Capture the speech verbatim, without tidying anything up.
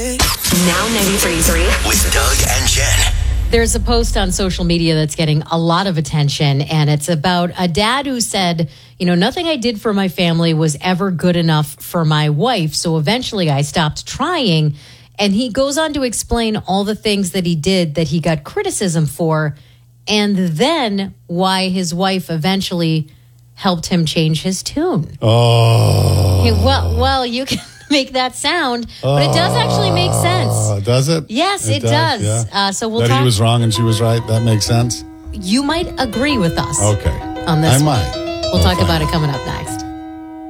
Now ninety-three point three with Doug and Jen. There's a post on social media that's getting a lot of attention, and it's about a dad who said, you know, nothing I did for my family was ever good enough for my wife, so eventually I stopped trying. And he goes on to explain all the things that he did that he got criticism for, and then why his wife eventually helped him change his tune. Oh. Okay, well, well, you can make that sound, but it does actually make sense. Does it? Yes, it, it does. does. Yeah. Uh, so we'll that talk. he was wrong and she was right. That makes sense. You might agree with us. Okay. On this I one. might. We'll We'll talk find about out. it coming up next.